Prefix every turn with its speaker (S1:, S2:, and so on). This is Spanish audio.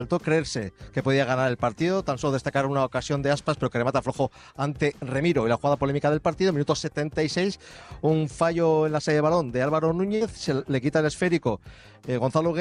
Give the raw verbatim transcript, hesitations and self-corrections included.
S1: Faltó creerse que podía ganar el partido, tan solo destacar una ocasión de Aspas, pero que remata flojo ante Remiro. Y la jugada polémica del partido, minuto setenta y seis, un fallo en la salida de balón de Álvaro Núñez, se le quita el esférico eh, Gonzalo Guedes.